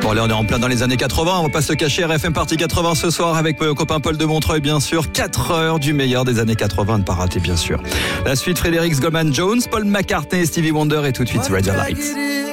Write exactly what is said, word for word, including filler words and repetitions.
Bon, allez, on est en plein dans les années quatre-vingts, on va pas se cacher. R F M Party quatre-vingts ce soir avec mon copain Paul de Montreuil, bien sûr. quatre heures du meilleur des années quatre-vingts, ne pas rater, bien sûr. La suite, Frédéric Goldman Jones, Paul McCartney, Stevie Wonder et tout de suite Radio Lights.